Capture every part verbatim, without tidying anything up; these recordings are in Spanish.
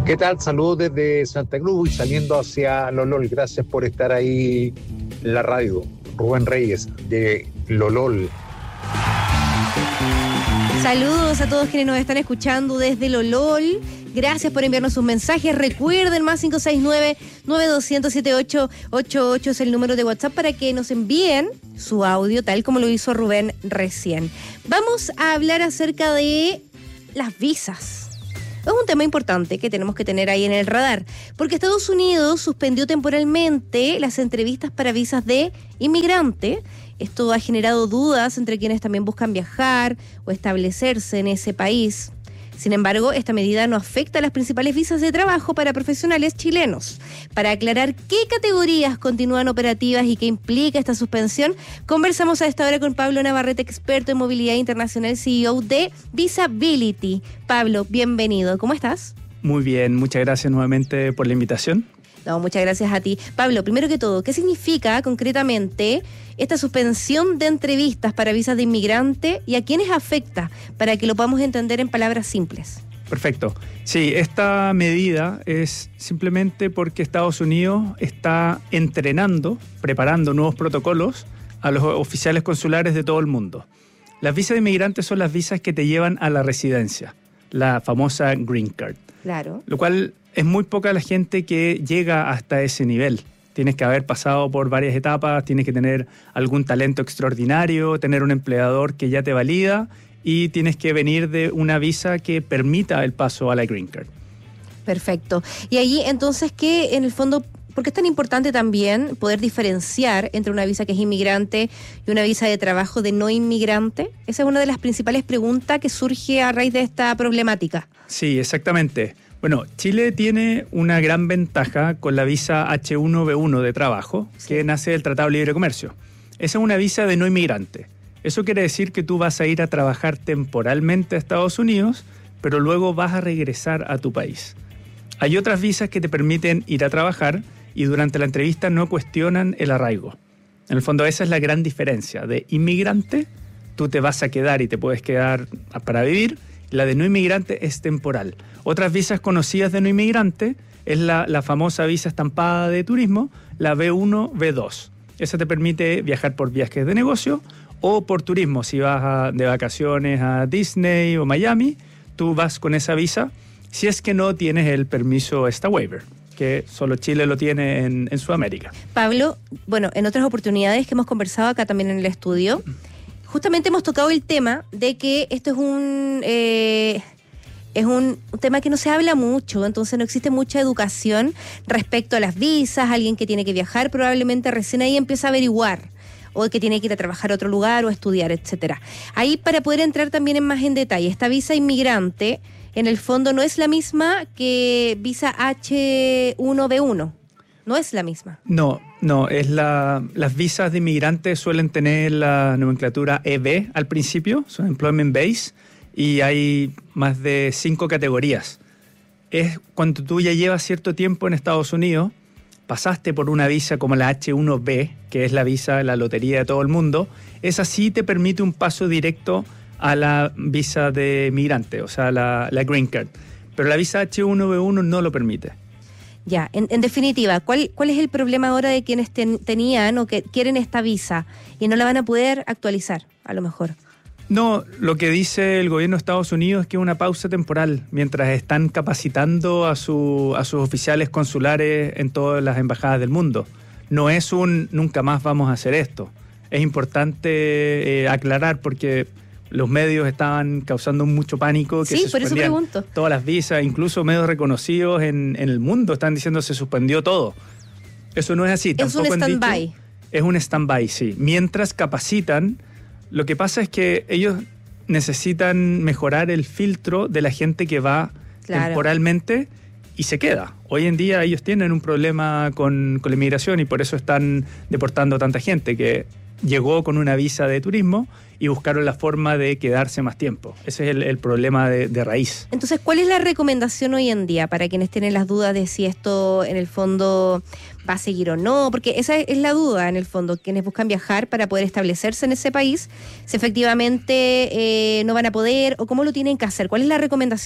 ¿Qué tal? Saludos desde Santa Cruz y saliendo hacia Lolol. Gracias por estar ahí en la radio. Rubén Reyes, de Lolol. Saludos a todos quienes nos están escuchando desde Lolol. Gracias por enviarnos sus mensajes. Recuerden, más cinco seis nueve, nueve dos cero cero, siete ocho ocho ocho es el número de WhatsApp para que nos envíen su audio, tal como lo hizo Rubén recién. Vamos a hablar acerca de las visas. Es un tema importante que tenemos que tener ahí en el radar, porque Estados Unidos suspendió temporalmente las entrevistas para visas de inmigrante. Esto ha generado dudas entre quienes también buscan viajar o establecerse en ese país. Sin embargo, esta medida no afecta a las principales visas de trabajo para profesionales chilenos. Para aclarar qué categorías continúan operativas y qué implica esta suspensión, conversamos a esta hora con Pablo Navarrete, experto en movilidad internacional, C E O de Visability. Pablo, bienvenido. ¿Cómo estás? Muy bien, muchas gracias nuevamente por la invitación. No, muchas gracias a ti. Pablo, primero que todo, ¿qué significa concretamente esta suspensión de entrevistas para visas de inmigrante y a quiénes afecta, para que lo podamos entender en palabras simples? Perfecto. Sí, esta medida es simplemente porque Estados Unidos está entrenando, preparando nuevos protocolos a los oficiales consulares de todo el mundo. Las visas de inmigrantes son las visas que te llevan a la residencia, la famosa Green Card. Claro. Lo cual es muy poca la gente que llega hasta ese nivel. Tienes que haber pasado por varias etapas, tienes que tener algún talento extraordinario, tener un empleador que ya te valida y tienes que venir de una visa que permita el paso a la Green Card. Perfecto. Y allí entonces, ¿qué en el fondo, por qué es tan importante también poder diferenciar entre una visa que es inmigrante y una visa de trabajo de no inmigrante? Esa es una de las principales preguntas que surge a raíz de esta problemática. Sí, exactamente. Bueno, Chile tiene una gran ventaja con la visa H uno B uno de trabajo, sí, que nace del Tratado de Libre Comercio. Esa es una visa de no inmigrante. Eso quiere decir que tú vas a ir a trabajar temporalmente a Estados Unidos, pero luego vas a regresar a tu país. Hay otras visas que te permiten ir a trabajar y durante la entrevista no cuestionan el arraigo. En el fondo esa es la gran diferencia. De inmigrante, tú te vas a quedar y te puedes quedar para vivir. La de no inmigrante es temporal. Otras visas conocidas de no inmigrante es la, la famosa visa estampada de turismo, la B uno, B dos. Esa te permite viajar por viajes de negocio o por turismo. Si vas a, de vacaciones a Disney o Miami, tú vas con esa visa si es que no tienes el permiso esta waiver, que solo Chile lo tiene en, en Sudamérica. Pablo, bueno, en otras oportunidades que hemos conversado acá también en el estudio, justamente hemos tocado el tema de que esto es un eh, es un, un tema que no se habla mucho, entonces no existe mucha educación respecto a las visas. Alguien que tiene que viajar probablemente recién ahí empieza a averiguar, o que tiene que ir a trabajar a otro lugar o a estudiar, etcétera. Ahí, para poder entrar también en más en detalle, esta visa inmigrante en el fondo no es la misma que visa H uno B uno. No es la misma. No, no, es la, las visas de inmigrantes suelen tener la nomenclatura E B al principio, son Employment Base, y hay más de cinco categorías. Es cuando tú ya llevas cierto tiempo en Estados Unidos, pasaste por una visa como la H uno B, que es la visa, la lotería de todo el mundo, esa sí te permite un paso directo a la visa de inmigrante, o sea, la, la Green Card. Pero la visa H uno B uno no lo permite. Ya, en, en definitiva, ¿cuál, ¿cuál es el problema ahora de quienes ten, tenían o que quieren esta visa y no la van a poder actualizar, a lo mejor? No, lo que dice el gobierno de Estados Unidos es que es una pausa temporal, mientras están capacitando a, su, a sus oficiales consulares en todas las embajadas del mundo. No es un nunca más vamos a hacer esto. Es importante eh, aclarar porque los medios estaban causando mucho pánico. Que sí, se por eso pregunto. Todas las visas, incluso medios reconocidos en, en el mundo están diciendo se suspendió todo. Eso no es así. Es un stand-by. Es un stand-by, sí. Mientras capacitan, lo que pasa es que ellos necesitan mejorar el filtro de la gente que va claro. temporalmente y se queda. Hoy en día ellos tienen un problema con, con la inmigración y por eso están deportando a tanta gente que llegó con una visa de turismo y buscaron la forma de quedarse más tiempo. Ese es el, el problema de, de raíz. Entonces, ¿cuál es la recomendación hoy en día para quienes tienen las dudas de si esto en el fondo va a seguir o no? Porque esa es la duda en el fondo, quienes buscan viajar para poder establecerse en ese país, si efectivamente eh, no van a poder o cómo lo tienen que hacer. ¿Cuál es la recomendación?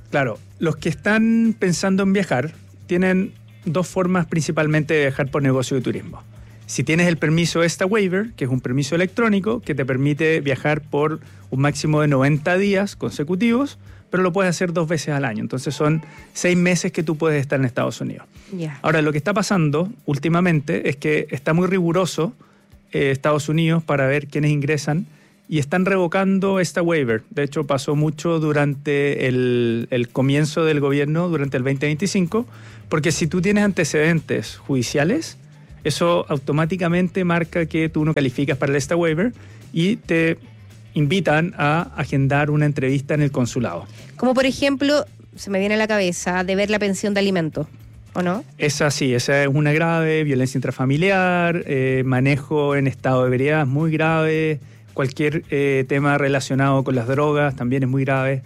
Claro, los que están pensando en viajar tienen dos formas principalmente de viajar por negocio de turismo. Si tienes el permiso ESTA Waiver, que es un permiso electrónico que te permite viajar por un máximo de noventa días consecutivos, pero lo puedes hacer dos veces al año. Entonces son seis meses que tú puedes estar en Estados Unidos. Yeah. Ahora, lo que está pasando últimamente es que está muy riguroso eh, Estados Unidos para ver quiénes ingresan y están revocando esta waiver. De hecho, pasó mucho durante el, el comienzo del gobierno, durante el veinte veinticinco, porque si tú tienes antecedentes judiciales, eso automáticamente marca que tú no calificas para el ESTA waiver y te invitan a agendar una entrevista en el consulado. Como por ejemplo, se me viene a la cabeza, de ver la pensión de alimentos, ¿o no? Esa sí, esa es una grave, violencia intrafamiliar, eh, manejo en estado de ebriedad muy grave, cualquier eh, tema relacionado con las drogas también es muy grave.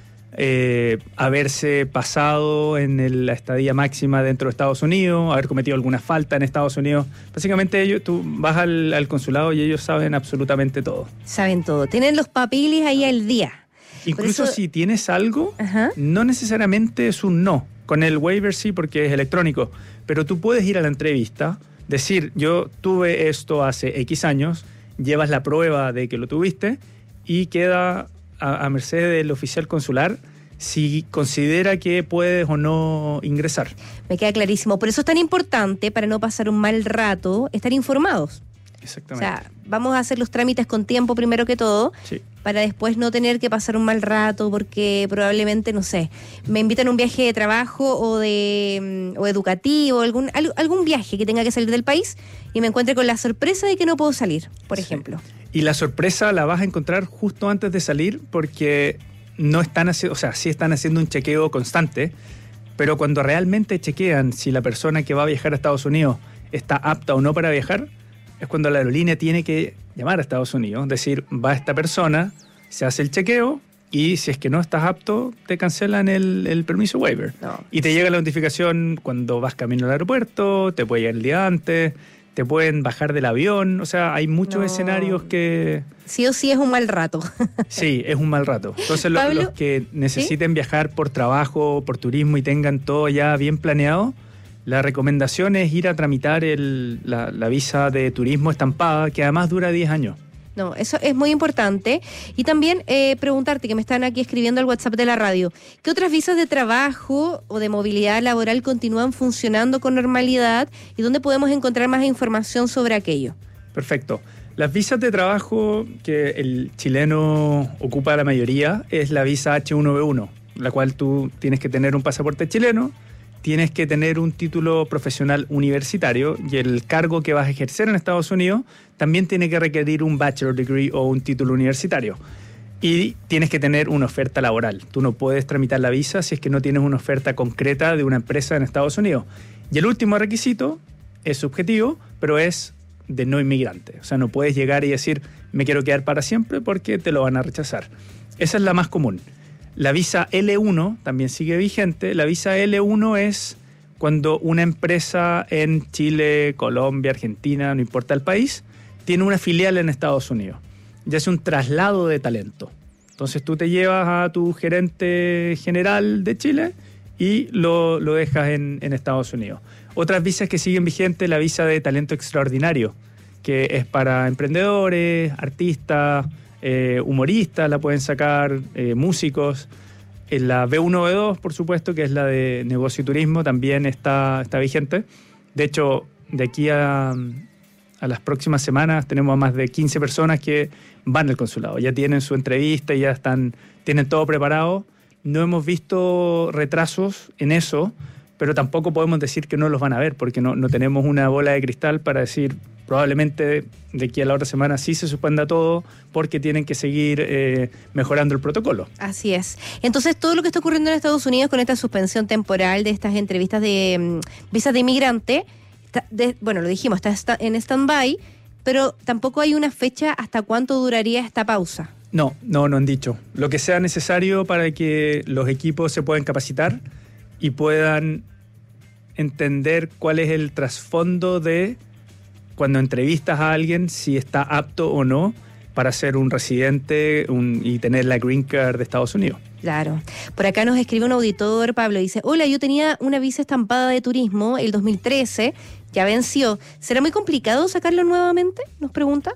Eh, haberse pasado en el, la estadía máxima dentro de Estados Unidos, haber cometido alguna falta en Estados Unidos. Básicamente ellos, tú vas al, al consulado y ellos saben absolutamente todo. Saben todo. Tienen los papeles ahí al día. Incluso eso... si tienes algo, Ajá. no necesariamente es un no. Con el waiver sí, porque es electrónico. Pero tú puedes ir a la entrevista, decir, yo tuve esto hace X años, llevas la prueba de que lo tuviste y queda a, a merced del oficial consular si considera que puedes o no ingresar. Me queda clarísimo. Por eso es tan importante, para no pasar un mal rato, estar informados. Exactamente. O sea, vamos a hacer los trámites con tiempo primero que todo, sí. para después no tener que pasar un mal rato porque probablemente, no sé, me invitan a un viaje de trabajo o de o educativo, algún algún viaje que tenga que salir del país y me encuentre con la sorpresa de que no puedo salir, por sí. ejemplo. Y la sorpresa la vas a encontrar justo antes de salir porque no están haciendo, o sea, sí están haciendo un chequeo constante, pero cuando realmente chequean si la persona que va a viajar a Estados Unidos está apta o no para viajar, es cuando la aerolínea tiene que llamar a Estados Unidos, decir, va esta persona, se hace el chequeo y si es que no estás apto, te cancelan el, el permiso waiver. No. Y te llega la notificación cuando vas camino al aeropuerto, te puede llegar el día antes, te pueden bajar del avión, o sea, hay muchos no. escenarios que... Sí o sí es un mal rato. Sí, es un mal rato. Entonces lo, los que necesiten ¿sí? viajar por trabajo, por turismo y tengan todo ya bien planeado, la recomendación es ir a tramitar el, la, la visa de turismo estampada, que además dura diez años. No, eso es muy importante. Y también eh, preguntarte, que me están aquí escribiendo al WhatsApp de la radio, ¿qué otras visas de trabajo o de movilidad laboral continúan funcionando con normalidad y dónde podemos encontrar más información sobre aquello? Perfecto. Las visas de trabajo que el chileno ocupa la mayoría es la visa hache uno be uno, la cual tú tienes que tener un pasaporte chileno, tienes que tener un título profesional universitario y el cargo que vas a ejercer en Estados Unidos también tiene que requerir un bachelor degree o un título universitario. Y tienes que tener una oferta laboral. Tú no puedes tramitar la visa si es que no tienes una oferta concreta de una empresa en Estados Unidos. Y el último requisito es subjetivo, pero es de no inmigrante. O sea, no puedes llegar y decir, me quiero quedar para siempre porque te lo van a rechazar. Esa es la más común. La visa ele uno también sigue vigente. La visa ele uno es cuando una empresa en Chile, Colombia, Argentina, no importa el país, tiene una filial en Estados Unidos y hace un traslado de talento. Entonces tú te llevas a tu gerente general de Chile y lo, lo dejas en, en Estados Unidos. Otras visas que siguen vigentes, la visa de talento extraordinario, que es para emprendedores, artistas, Eh, humoristas la pueden sacar, eh, músicos. En la be uno be dos, por supuesto, que es la de negocio y turismo, también está, está vigente. De hecho, de aquí a, a las próximas semanas tenemos a más de quince personas que van al consulado. Ya tienen su entrevista, ya están, tienen todo preparado. No hemos visto retrasos en eso, pero tampoco podemos decir que no los van a ver, porque no, no tenemos una bola de cristal para decir... Probablemente de aquí a la otra semana sí se suspenda todo porque tienen que seguir eh, mejorando el protocolo. Así es. Entonces, todo lo que está ocurriendo en Estados Unidos con esta suspensión temporal de estas entrevistas de um, visas de inmigrante, está de, bueno, lo dijimos, está en stand-by, pero tampoco hay una fecha hasta cuánto duraría esta pausa. No, no, no han dicho. Lo que sea necesario para que los equipos se puedan capacitar y puedan entender cuál es el trasfondo de... cuando entrevistas a alguien si está apto o no para ser un residente un, y tener la green card de Estados Unidos. Claro. Por acá nos escribe un auditor, Pablo, dice, hola, yo tenía una visa estampada de turismo el dos mil trece, ya venció. ¿Será muy complicado sacarlo nuevamente? Nos pregunta.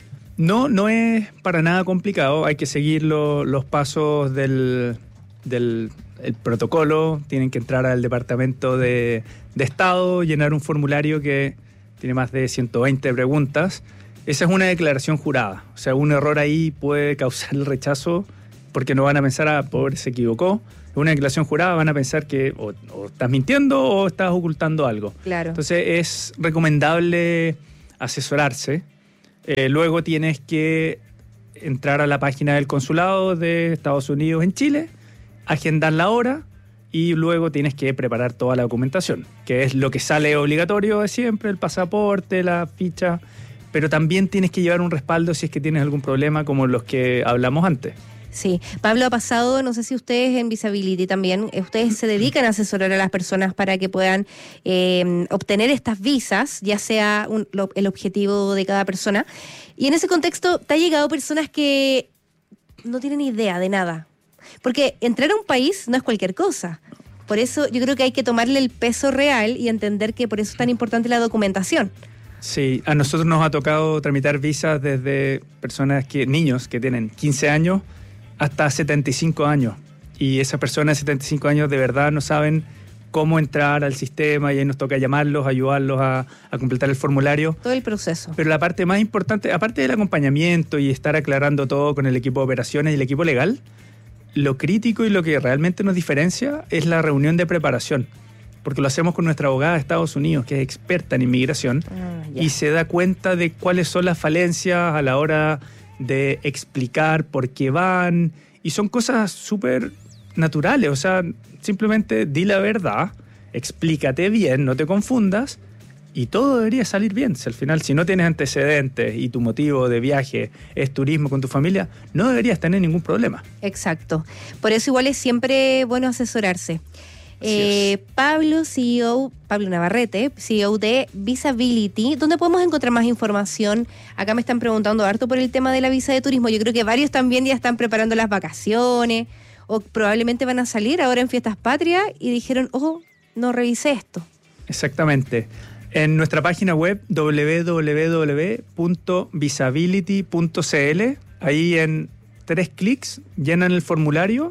No, no es para nada complicado. Hay que seguir lo, los pasos del, del el protocolo. Tienen que entrar al Departamento de, de Estado, llenar un formulario que tiene más de ciento veinte preguntas. Esa es una declaración jurada. O sea, un error ahí puede causar el rechazo porque no van a pensar, ah, pobre, se equivocó. Es una declaración jurada, van a pensar que o, o estás mintiendo o estás ocultando algo. Claro. Entonces es recomendable asesorarse. Eh, luego tienes que entrar a la página del consulado de Estados Unidos en Chile, agendar la hora y luego tienes que preparar toda la documentación, que es lo que sale obligatorio de siempre, el pasaporte, la ficha, pero también tienes que llevar un respaldo si es que tienes algún problema como los que hablamos antes. Sí, Pablo ha pasado, no sé si ustedes en Visability también, ustedes se dedican a asesorar a las personas para que puedan eh, obtener estas visas, ya sea un, lo, el objetivo de cada persona. Y en ese contexto, ¿te ha llegado personas que no tienen idea de nada? Porque entrar a un país no es cualquier cosa. Por eso yo creo que hay que tomarle el peso real y entender que por eso es tan importante la documentación. Sí, a nosotros nos ha tocado tramitar visas desde personas que, niños que tienen quince años hasta setenta y cinco años. Y esas personas de setenta y cinco años de verdad no saben cómo entrar al sistema y ahí nos toca llamarlos, ayudarlos a, a completar el formulario. Todo el proceso. Pero la parte más importante, aparte del acompañamiento y estar aclarando todo con el equipo de operaciones y el equipo legal, lo crítico y lo que realmente nos diferencia es la reunión de preparación. Porque lo hacemos con nuestra abogada de Estados Unidos, que es experta en inmigración, ah, y se da cuenta de cuáles son las falencias a la hora de explicar por qué van, y son cosas súper naturales, o sea, simplemente di la verdad, explícate bien, no te confundas, y todo debería salir bien. Si al final, si no tienes antecedentes y tu motivo de viaje es turismo con tu familia, no deberías tener ningún problema. Exacto. Por eso igual es siempre bueno asesorarse. Eh, Pablo, C E O, Pablo Navarrete, C E O de Visability, ¿dónde podemos encontrar más información? Acá me están preguntando harto por el tema de la visa de turismo. Yo creo que varios también ya están preparando las vacaciones o probablemente van a salir ahora en Fiestas Patrias y dijeron, oh, no revisé esto. Exactamente. En nuestra página web doble u doble u doble u punto visability punto c l, ahí en tres clics llenan el formulario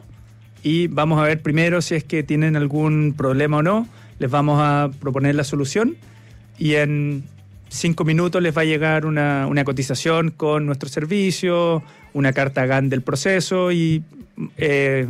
y vamos a ver primero si es que tienen algún problema o no, les vamos a proponer la solución y en cinco minutos les va a llegar una, una cotización con nuestro servicio, una carta G A N del proceso y eh,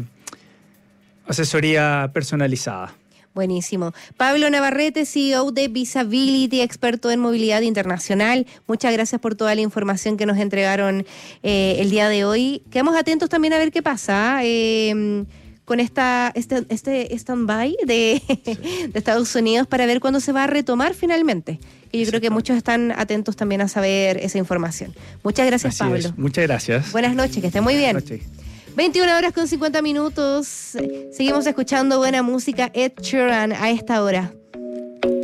asesoría personalizada. Buenísimo. Pablo Navarrete, C E O de Visability, experto en movilidad internacional. Muchas gracias por toda la información que nos entregaron eh, el día de hoy. Quedamos atentos también a ver qué pasa eh, con esta este, este stand-by de, de Estados Unidos para ver cuándo se va a retomar finalmente. Y yo creo que muchos están atentos también a saber esa información. Muchas gracias, Así Pablo. Es. Muchas gracias. Buenas noches, que estén muy bien. Buenas noches. veintiuna horas con cincuenta minutos. Seguimos escuchando buena música. Ed Sheeran a esta hora.